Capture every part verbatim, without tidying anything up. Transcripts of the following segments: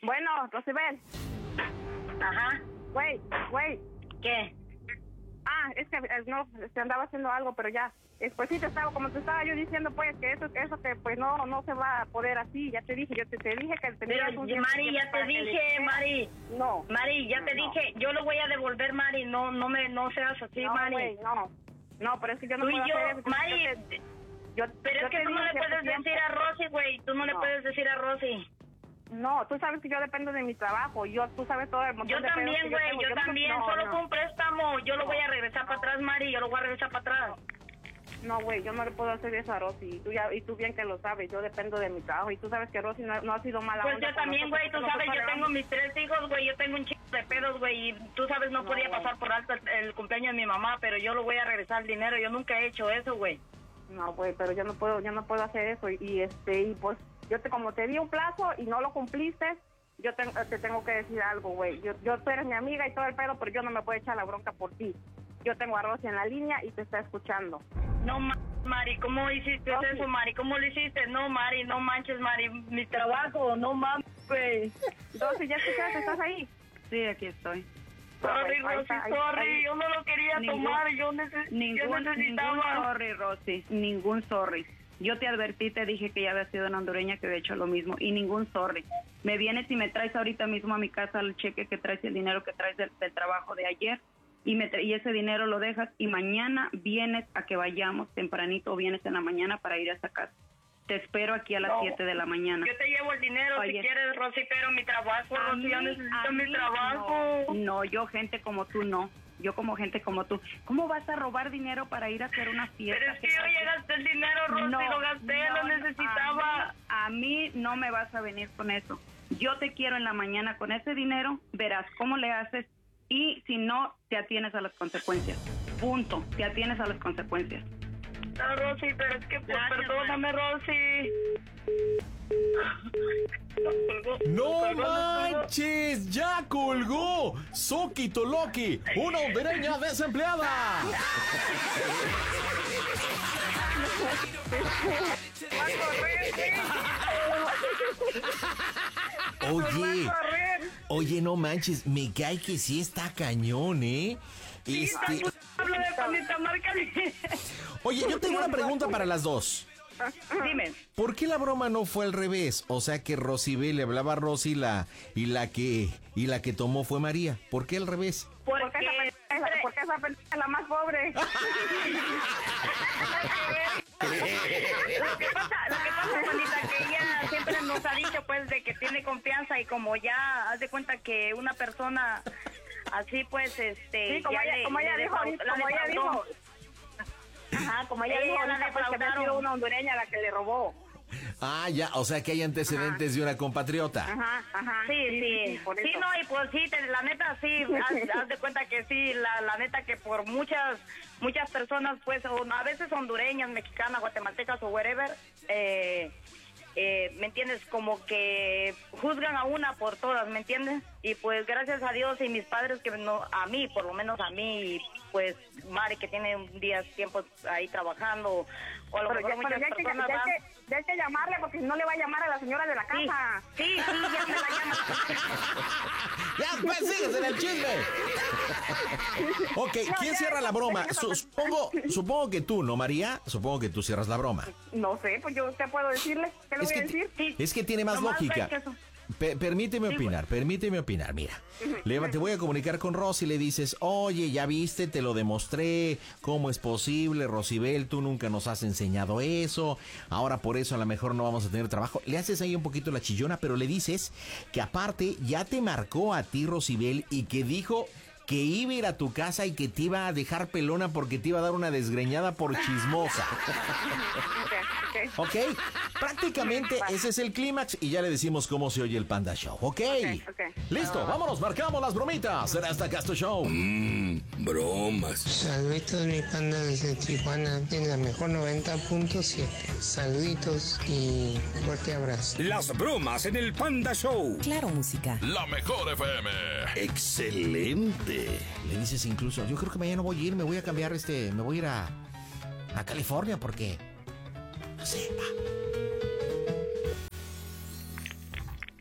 Bueno, Rosibel. Ajá. Güey, güey. ¿Qué? Ah, es que eh, no, se andaba haciendo algo, pero ya. Después sí te estaba, como te estaba yo diciendo, pues, que eso, que eso que pues no, no se va a poder así. Ya te dije, yo te, te dije que tenías Pero, un... Mari, ya te dije, Mari. No. Mari, ya no, te no. dije, yo lo voy a devolver, Mari. No, no me, no seas así, no, Mari. Wey, no, no, pero es que yo no Tú y puedo yo, hacer eso. Mari. Yo te, yo, pero yo es que te tú no dije le puedes tiempo. decir a Rosy, güey. Tú no, no le puedes decir a Rosy. No, tú sabes que yo dependo de mi trabajo. Yo, tú sabes todo el montón Yo de también, güey, yo, yo también. No, Solo no. fue un préstamo. Yo lo no. voy a regresar no. para atrás, Mari. Yo lo voy a regresar para atrás. No, güey, yo no le puedo hacer eso a Rosy. Y tú, ya, y tú bien que lo sabes. Yo dependo de mi trabajo. Y tú sabes que Rosy no, no ha sido mala Pues onda yo con también, nosotros, güey. Tú sabes, yo tengo le mis tres hijos, güey. Yo tengo un chico de pedos, güey. Y tú sabes, no, No, podía güey. pasar por alto el, el cumpleaños de mi mamá. Pero yo lo voy a regresar el dinero. Yo nunca he hecho eso, güey. No, güey, pero yo no puedo, yo no puedo hacer eso. Y, y este, y pues, yo te, como te di un plazo y no lo cumpliste, yo te, te tengo que decir algo, güey. Yo, yo, tú eres mi amiga y todo el pedo, pero yo no me puedo echar la bronca por ti. Yo tengo a Rosy en la línea y te está escuchando. No, ma- Mari, ¿cómo hiciste Rosy. eso, Mari? ¿Cómo lo hiciste? No, Mari, no manches, Mari. Mi trabajo, no mames, güey. Rosy, ¿ya escuchaste? ¿Estás ahí? Sí, aquí estoy. Sorry, Ahí Rosy, está, ahí- sorry. ahí. Yo no lo quería Ningún- tomar. Yo, neces Ningún, yo ningún necesitaba... sorry, Rosy. Ningún sorry. Yo te advertí, te dije que ya había sido una hondureña que había hecho lo mismo. Y ningún sorry. Me vienes y me traes ahorita mismo a mi casa el cheque que traes y el dinero que traes del, del trabajo de ayer. Y, me tra y ese dinero lo dejas y mañana vienes a que vayamos tempranito o vienes en la mañana para ir a esa casa. Te espero aquí a las No. siete de la mañana. Yo te llevo el dinero Oye. si quieres, Rosy, pero mi trabajo, A Rosy, yo mí- necesito a mi mí trabajo. No, no, yo gente como tú no. Yo como gente como tú. ¿Cómo vas a robar dinero para ir a hacer una fiesta? Pero es que yo ya gasté el dinero, Rosy, No, lo gasté, no, lo no, necesitaba. A mí, a mí no me vas a venir con eso. Yo te quiero en la mañana con ese dinero, verás cómo le haces y si no, te atienes a las consecuencias. Punto, te atienes a las consecuencias. No, Rosy, pero es que, pues, Gracias, perdóname, Rosy. ¡No manches! ¡Ya colgó! ¡Soki Toloki! ¡Una hondureña desempleada! Oye, oye, no manches, me cae que sí está cañón, ¿eh? Este... Hablo de panita marca. Oye, yo tengo una pregunta para las dos. Dime. ¿Por qué la broma no fue al revés? O sea que Rosibel le hablaba a Rosy la, y la que y la que tomó fue María. ¿Por qué al revés? Porque esa pendeja, porque esa pendeja es la más pobre. Lo que pasa, lo que pasa, Juanita, que ella siempre nos ha dicho, pues, de que tiene confianza y como ya haz de cuenta que una persona así, pues, este, Sí, como ya ella, le, como ella le dijo, defraud- ahorita, la como ella defraudó. dijo. Ajá, como ella, Ella dijo, la ahorita, pues, que había defraudaron. sido una hondureña la que le robó. Ah, ya, o sea que hay antecedentes de una compatriota. Ajá, ajá. Sí, sí, por sí, eso. no, y pues sí, te- la neta sí, haz, haz de cuenta que sí, la, la neta que por muchas, muchas personas, pues, o a veces hondureñas, mexicanas, guatemaltecas o wherever, eh, eh, ¿me entiendes? Como que juzgan a una por todas, ¿me entiendes? Y pues gracias a Dios y mis padres que no, a mí, por lo menos a mí, pues Mari que tiene un día tiempo ahí trabajando, o a lo Pero mejor ya, muchas pero ya, hay que, ya, personas hay van. que, ya hay que llamarle porque si no le va a llamar a la señora de la Sí, casa. sí, sí, ya me la llaman. Ya, pues sigues en el chisme. Ok, ¿quién cierra la broma? Su- Supongo, supongo que tú, ¿no, María? Supongo que tú cierras la broma. No sé, pues yo, ¿qué puedo decirle? ¿Qué le Es voy a que, decir? Sí. es que tiene más Nomás lógica. ves que eso- Pe- permíteme opinar, permíteme opinar, mira. Le, te voy a comunicar con Rosy y le dices, oye, ya viste, te lo demostré, ¿cómo es posible, Rosibel? Tú nunca nos has enseñado eso, ahora por eso a lo mejor no vamos a tener trabajo. Le haces ahí un poquito la chillona, pero le dices que aparte ya te marcó a ti, Rosibel, y que dijo que iba a ir a tu casa y que te iba a dejar pelona porque te iba a dar una desgreñada por chismosa. Okay, okay. ¿Ok? Prácticamente ese es el clímax y ya le decimos cómo se oye el Panda Show. ¿Ok? Ok, ok. Listo, vámonos, marcamos las bromitas. Será hasta Casto Show. Mmm, bromas. Saluditos mi panda desde Tijuana, en la mejor noventa punto siete. Saluditos y fuerte abrazo. Las bromas en el Panda Show. Claro, música. La mejor F M. Excelente. Le dices incluso, yo creo que mañana voy a ir, me voy a cambiar este, me voy a ir a, a California porque no sepa.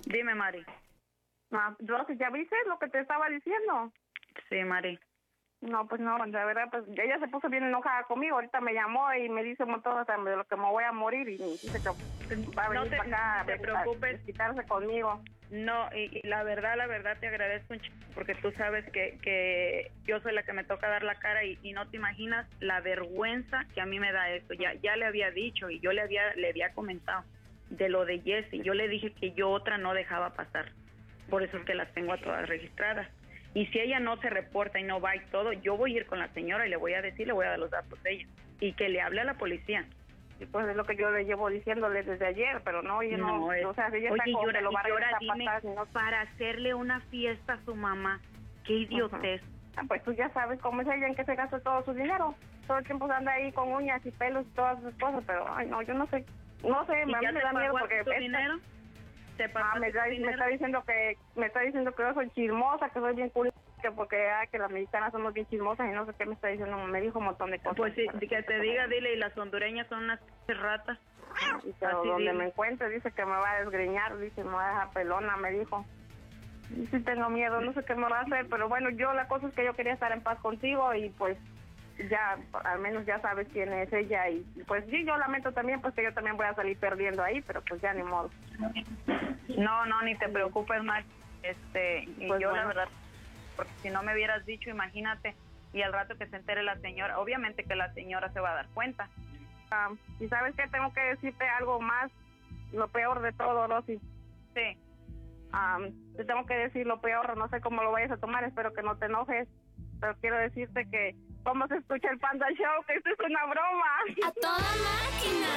Dime, Mari. Ah, Rosy, ¿ya viste lo que te estaba diciendo? Sí, Mari. No, pues no, la verdad, pues ella se puso bien enojada conmigo. Ahorita me llamó y me dice un montón hasta de lo que me voy a morir y dice que va a venir No te, para acá te a, preocupes. a quitarse conmigo. No, y, y la verdad, la verdad te agradezco un chico porque tú sabes que, que yo soy la que me toca dar la cara y, y no te imaginas la vergüenza que a mí me da esto. Ya ya le había dicho y yo le había le había comentado de lo de Jessie. Yo le dije que yo otra no dejaba pasar. Por eso es que las tengo a todas registradas. Y si ella no se reporta y no va y todo, yo voy a ir con la señora y le voy a decir, le voy a dar los datos de ella. Y que le hable a la policía. Y pues es lo que yo le llevo diciéndole desde ayer, pero no, oye, no, No, es- o sea, ella Oye, está como y ahora, que lo va a y ahora regresar dime, para atrás, ¿no? para hacerle una fiesta a su mamá, qué idiotez. Ah, pues tú ya sabes cómo es ella, en que se gasta todo su dinero. Todo el tiempo se anda ahí con uñas y pelos y todas esas cosas, pero, ay, no, yo no sé, no sé, a ¿Y mí ya me te da miedo pagó porque... tu esta- dinero? ¿Te pagó Ah, me tu está, me dinero? está diciendo que me está diciendo que yo soy chismosa, que soy bien cool, que porque ah, que las mexicanas somos bien chismosas y no sé qué me está diciendo, me dijo un montón de cosas. Pues sí, que te diga, dile, y las hondureñas son unas ratas. Y pero Así donde dile. me encuentre dice que me va a desgreñar, dice, me va a dejar pelona, me dijo. Y sí tengo miedo, no sé qué me va a hacer, pero bueno, yo la cosa es que yo quería estar en paz contigo y pues ya, al menos ya sabes quién es ella y pues sí, yo lamento también pues que yo también voy a salir perdiendo ahí, pero pues ya ni modo. No, no, ni te preocupes, Mar. Este, y Pues yo la bueno. verdad, porque si no me hubieras dicho, imagínate, y al rato que se entere la señora, obviamente que la señora se va a dar cuenta. Ah, y sabes que tengo que decirte algo más, lo peor de todo, Rosy. Sí. Ah, te tengo que decir lo peor, no sé cómo lo vayas a tomar, espero que no te enojes, pero quiero decirte que cómo se escucha el Panda Show, que esto es una broma. ¡A toda máquina!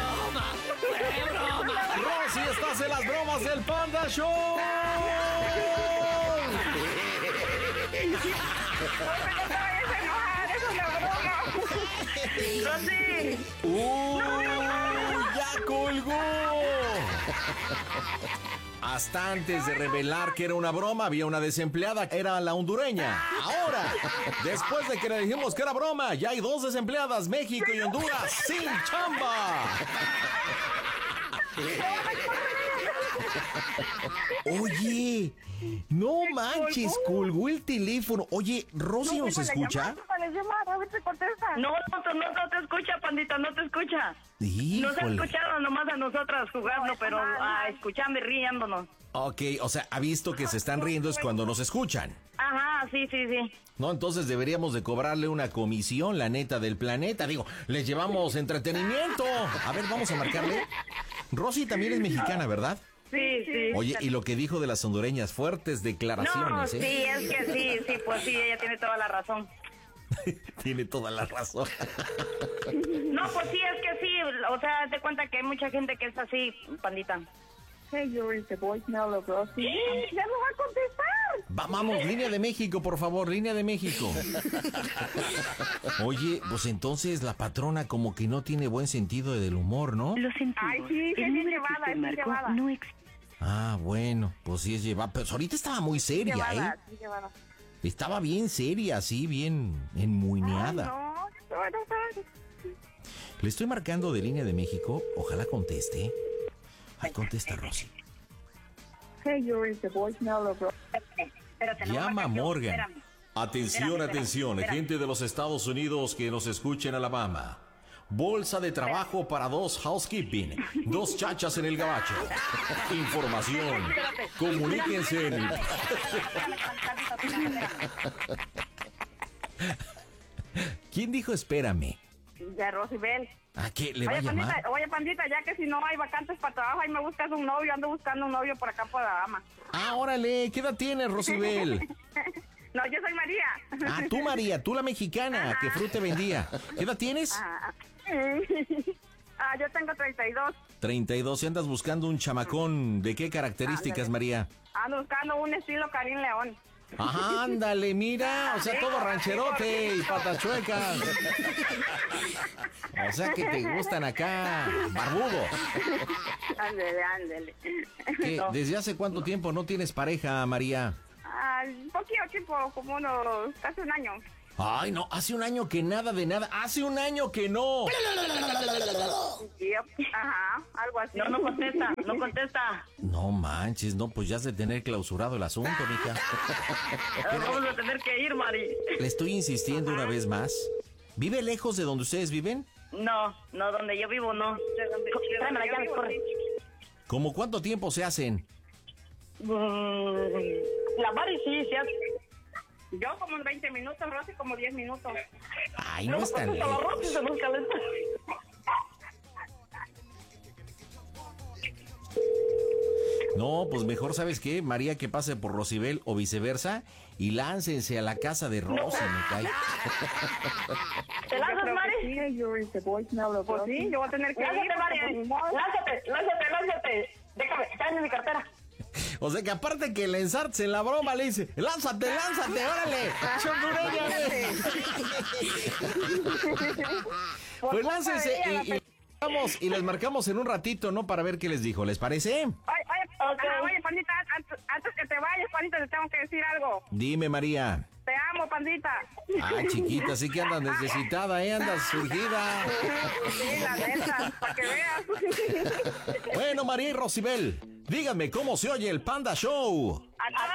Rosy, estás en las bromas del Panda Show. No te vayas a enojar, es una broma. Rosy, ¡Uh! ¡Ya colgó! Hasta antes de revelar que era una broma, había una desempleada, era la hondureña. Ahora, después de que le dijimos que era broma, ya hay dos desempleadas, México y Honduras, sin chamba. Oye, no manches, colgó el teléfono. Oye, ¿Rosy nos escucha? La llamada, a ver si contesta. No, no, te- no, no te escucha, pandita, no te escucha. Nos ha Híjole. escuchado nomás a nosotras jugando, pero ah, escuchando y riéndonos. Ok, o sea, ha visto que se están riendo es cuando nos escuchan. Ajá, sí, sí, sí. No, entonces deberíamos de cobrarle una comisión, la neta del planeta. Digo, les llevamos entretenimiento. A ver, vamos a marcarle. Rosy también es mexicana, ¿verdad? Sí, sí. Oye, y lo que dijo de las hondureñas, fuertes No, declaraciones, sí, ¿eh? es que sí, sí, pues sí, ella tiene toda la razón. Tiene toda la razón. No, pues sí, es que sí, o sea, te cuenta que hay mucha gente que es así, pandita. Hey, you're in the voicemail of Rosy. ¡Ya no va a contestar! Va- vamos, línea de México, por favor, línea de México. Oye, pues entonces la patrona como que no tiene buen sentido del humor, ¿no? Lo sentimos. Ay, sí, sí, el bien número que llevada, usted bien marcó llevada. no existe. Ah, bueno, pues sí es llevada. Pero ahorita estaba muy seria, Llevada, ¿eh? sí, llevada. Estaba bien seria, así, bien enmuineada. No, no, no, no. Le estoy marcando de línea de México. Ojalá conteste. Ay, contesta, Rosy. Hey, you're in the voicemail of Rosy. Espérate, no me Llama marcas yo, Morgan. espérame. Atención, Espérame, atención, espérame. gente de los Estados Unidos que nos escucha en Alabama. Bolsa de trabajo para dos housekeeping, dos chachas en el gabacho. Información. Comuníquense en... ¿Quién dijo espérame? De Rosibel. ¿A qué le va a Oye, llamar? pandita, oye, pandita, ya que si no hay vacantes para trabajo, ahí me buscas un novio, ando buscando un novio por acá por Alabama. Ah, órale, ¿qué edad tienes, Rosibel? No, yo soy María. Ah, tú María, tú la mexicana, que fruta vendía. ¿Qué edad tienes? Ah, ah, yo tengo treinta y dos. treinta y dos, y andas buscando un chamacón. ¿De qué características, María? Ando buscando un estilo Karim León. Ajá, ándale, mira, o sea, todo rancherote y patas chuecas. O sea que te gustan acá, barbudo. Ándele, ándele. ¿Qué? ¿Desde hace cuánto tiempo no tienes pareja, María? Ah, un poquito tiempo, como unos, casi un año. Ay, no, hace un año que nada de nada. Hace un año que no. Yep. Ajá, algo así. No, no contesta, no contesta. No manches, no, pues ya has de tener clausurado el asunto, mija. Vamos a tener que ir, Mari. Le estoy insistiendo una vez más. ¿Vive lejos de donde ustedes viven? No, no, donde yo vivo, no. Tráeme la llave, corre. ¿Cómo cuánto tiempo se hacen? Mm, la Mari sí, se hace. Yo como en veinte minutos, Rosy como diez minutos. Ay, no es tan contesta la lejos. Rosy, se nos calenta. No, pues mejor, ¿sabes qué? María, que pase por Rosibel o viceversa y láncense a la casa de Rosy, me cae. ¿Te lanzas, Mari? Pues sí, yo voy a tener que ir. Lánzate, Mari. Lánzate, lánzate, lánzate. Déjame, dame mi cartera. O sea que aparte que le ensartes en la broma, le dice, lánzate, lánzate, órale, chondureña. Pues láncense y, y, vamos, y les marcamos en un ratito, ¿no? Para ver qué les dijo, ¿les parece? Oye, oye, Okay. ajá, oye, Pandita, antes, antes que te vayas, Pandita, te tengo que decir algo. Dime, María. Te amo, Pandita. Ay, chiquita, sí que andas necesitada, ¿eh? Andas surgida. Sí, la neta, para que veas. Bueno, María y Rosibel, díganme cómo se oye el Panda Show. A toda